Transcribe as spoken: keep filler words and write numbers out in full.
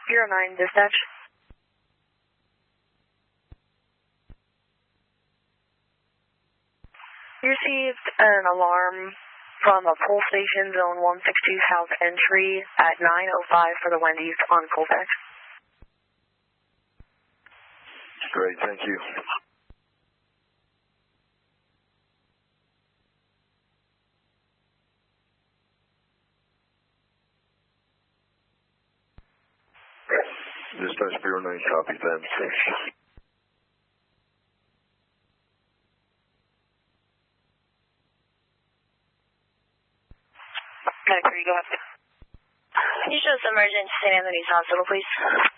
Bureau nine, dispatch. You received an alarm from a pull station, zone one sixty-two south entry at nine oh five for the Wendy's on Colfax. Great, thank you. Dispatch Bureau nine, copy that. Okay, you go ahead. Can you show us emergency Saint Anthony's Hospital, please?